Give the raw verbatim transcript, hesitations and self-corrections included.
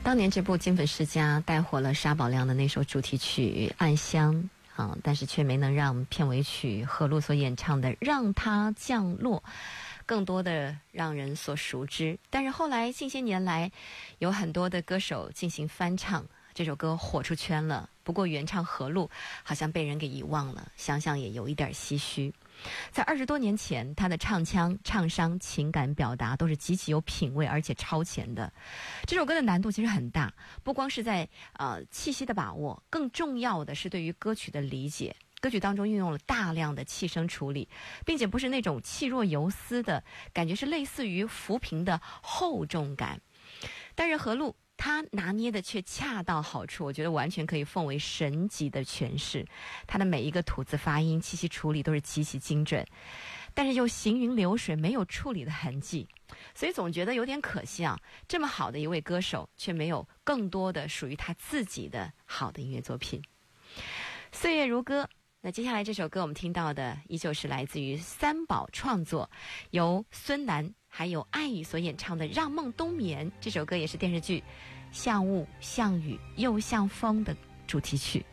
当年这部《金粉世家》带火了沙宝亮的那首主题曲《暗香》啊，但是却没能让片尾曲何璐所演唱的《让它降落》更多的让人所熟知。但是后来近些年来，有很多的歌手进行翻唱，这首歌火出圈了。不过原唱何璐好像被人给遗忘了，想想也有一点唏嘘。在二十多年前，他的唱腔、唱商、情感表达都是极其有品味而且超前的。这首歌的难度其实很大，不光是在呃气息的把握，更重要的是对于歌曲的理解。歌曲当中运用了大量的气声处理，并且不是那种气若游丝的感觉，是类似于浮萍的厚重感。但是何璐他拿捏的却恰到好处，我觉得完全可以奉为神级的诠释。他的每一个吐字发音、气息处理都是极其精准，但是又行云流水，没有处理的痕迹，所以总觉得有点可惜啊。这么好的一位歌手，却没有更多的属于他自己的好的音乐作品。岁月如歌，那接下来这首歌我们听到的依旧是来自于三宝创作，由孙楠还有爱语所演唱的《让梦冬眠》。这首歌也是电视剧《像雾像雨又像风》的主题曲。